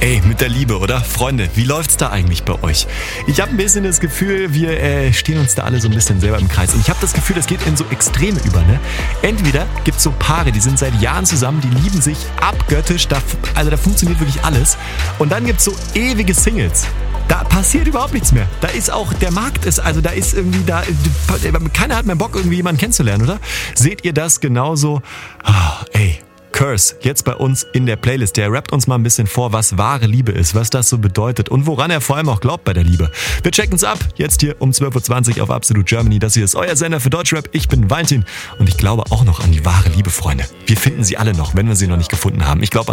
Ey, mit der Liebe, oder? Freunde, wie läuft's da eigentlich bei euch? Ich habe ein bisschen das Gefühl, wir stehen uns da alle so ein bisschen selber im Kreis. Und ich habe das Gefühl, das geht in so Extreme über, ne? Entweder gibt's so Paare, die sind seit Jahren zusammen, die lieben sich abgöttisch, da funktioniert wirklich alles. Und dann gibt's so ewige Singles. Da passiert überhaupt nichts mehr. Da ist auch, der Markt ist, also da ist irgendwie, keiner hat mehr Bock, irgendwie jemanden kennenzulernen, oder? Seht ihr das genauso? Ey. Curse, jetzt bei uns in der Playlist. Der rappt uns mal ein bisschen vor, was wahre Liebe ist, was das so bedeutet und woran er vor allem auch glaubt bei der Liebe. Wir checken's ab, jetzt hier um 12.20 Uhr auf Absolute Germany. Das hier ist euer Sender für Deutschrap. Ich bin Valentin und ich glaube auch noch an die wahre Liebe, Freunde. Wir finden sie alle noch, wenn wir sie noch nicht gefunden haben. Ich glaube an